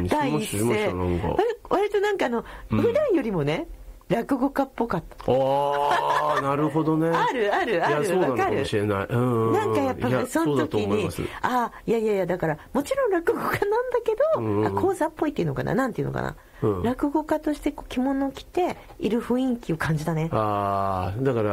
第一声割となんか普段よりもね落語家っぽかった。 ああ、なるほどね。 ある。 いや、そうなのかもしれない。 なんかやっぱりその時に、いや、だからもちろん落語家なんだけど、講座っぽいっていうのかな、なんていうのかな。落語家として着物を着ている雰囲気を感じたね。 ああ、だから、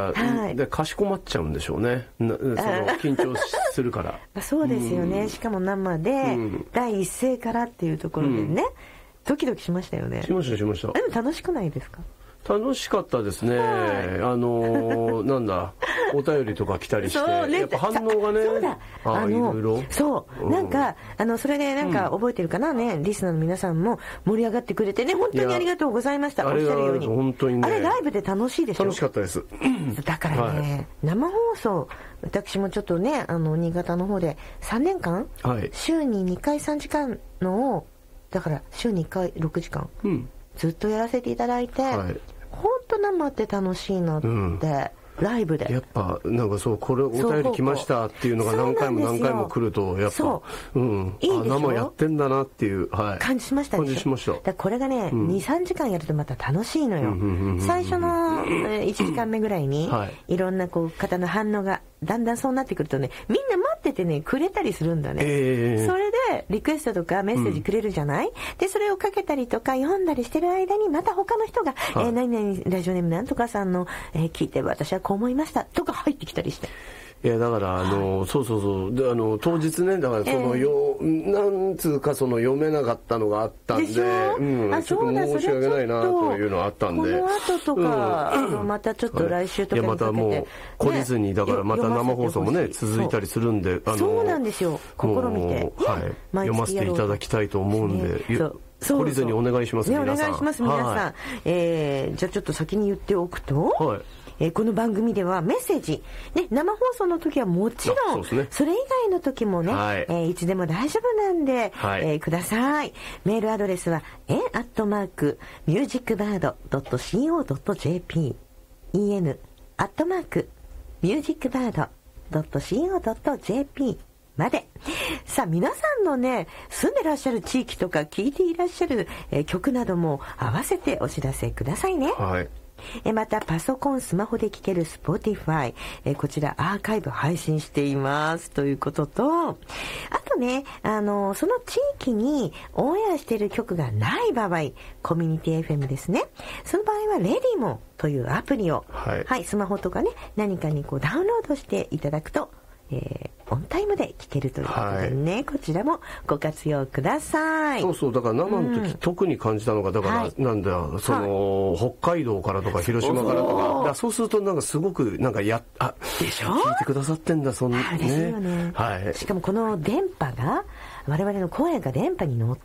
かしこまっちゃうんでしょうね。緊張するから。 そうですよね。しかも生で、第一声からっていうところでね、ドキドキしましたよね。 しました。でも楽しくないですか？ 楽しかったですね。なんだ、お便りとか来たりして、やっぱ反応がね、いろいろ。そう、なんかそれでなんか覚えてるかなね、リスナーの皆さんも盛り上がってくれてね、本当にありがとうございました。おっしゃるように。 本当にね。 あれライブで楽しいでしょ？ 楽しかったです。 だからね、生放送、私もちょっとね、新潟の方で3年間、週に2回3時間のを、だから週に1回6時間、ずっとやらせていただいて、本当生って楽しいなって、ライブでやっぱなんかこれお便り来ましたっていうのが何回も来るとやっぱいい生やってんだなっていう感じしましたでしょ。だこれがね 2,3 時間やるとまた楽しいのよ。最初の1時間目ぐらいにいろんな方の反応がだんだんそうなってくるとね、みんな待っててねくれたりするんだね。それでリクエストとかメッセージくれるじゃない。でそれをかけたりとか読んだりしてる間にまた他の人が何々ラジオネームなんとかさんの聞いて私はこう思いましたとか入ってきたりして。 いやだからそうで当日ね、だからなんつうか読めなかったのがあったんで、ちょっと申し訳ないなというのがあったんで、 この後とかまたちょっと来週とかにかけて、 またもう懲りずに、だからまた生放送もね続いたりするんで、 そうなんですよ、試みて読ませていただきたいと思うんで、懲りずにお願いします皆さん。 お願いします皆さん。じゃあちょっと先に言っておくと、この番組ではメッセージ、ね、生放送の時はもちろん それ以外の時もね、いつでも大丈夫なんで、ください。メールアドレスはen@musicbird.co.jp en@musicbird.co.jp まで。さあ皆さんのね住んでらっしゃる地域とか聴いていらっしゃる、曲なども合わせてお知らせくださいね。またパソコンスマホで聴ける Spotify、こちらアーカイブ配信していますということと、あとねその地域にオンエアしている曲がない場合、コミュニティ FM ですね、その場合はレディモンというアプリを、スマホとかね何かにダウンロードしていただくとオンタイムで聴けるということでね、こちらもご活用ください。 そうだから生の時、特に感じたのがだから、なんだ北海道からとか広島からとか、そうするとなんかすごくなんかでしょ、聞いてくださってんだそんなね。ですよね。しかもこの電波が我々の声が電波に乗って、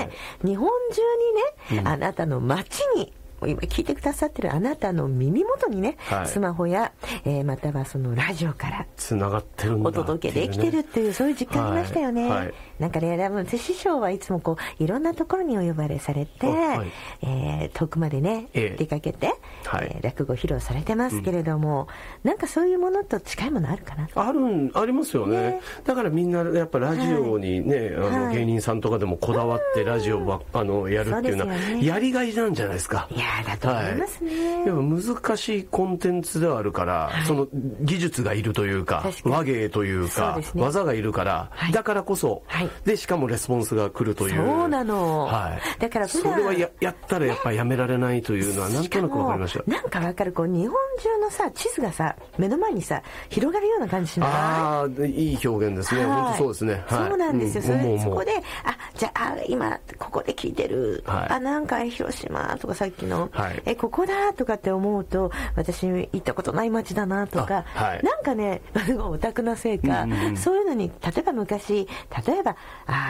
日本中にね、あなたの街に今聞いてくださってるあなたの耳元にね、スマホや、またはそのラジオからつながってるんだっていうね、 お届けできてるっていうそういう実感ありましたよね。なんかね師匠はいつもいろんなところにお呼ばれされて、遠くまでね出かけて、落語披露されてますけれども、なんかそういうものと近いものあるかな。 ありますよね。だからみんなやっぱラジオにね、芸人さんとかでもこだわってラジオやるっていうのはやりがいなんじゃないですか。 だと思いますね。 でも難しいコンテンツではあるから、その技術がいるというか話芸というか技がいるから、だからこそでしかもレスポンスが来るという。 そうなの。だからそれはやったらやっぱやめられないというのはなんとなくわかりました。 なんかわかる、日本中の地図が目の前に広がるような感じしない？ いい表現ですね。本当そうですね。 そうなんですよ。そこでじゃあ今ここで聞いてる、なんか広島とかさっきのここだとかって思うと、私行ったことない街だなとか、なんかねオタクなせいか、そういうのに例えば昔文通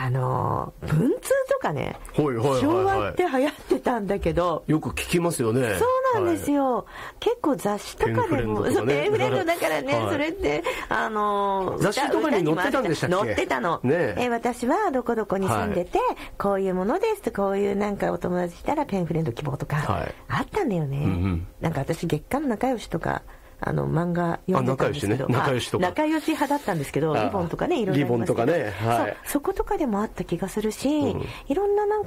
とかね、昭和って流行ってたんだけど、 よく聞きますよね。 そうなんですよ。結構雑誌とかでもペンフレンドだからね、それって雑誌とかに載ってたんでしたっけ？ 載ってたの。私はどこどこに住んでてこういうものですと、こういうなんかお友達いたらペンフレンド希望とかあったんだよね。なんか私月刊仲良しとか漫画読んでたんですけど、仲良し派だったんですけど、リボンとかね、いろいろありますけど、そことかでもあった気がするし、いろんななん